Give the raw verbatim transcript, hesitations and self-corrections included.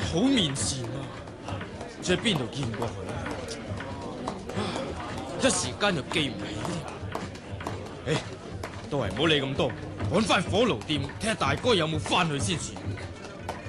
好面善啊！即係邊度見過佢啊？一時間又記唔起添。誒，都係唔好理咁多，趕翻火爐店睇下大哥有冇翻去先算。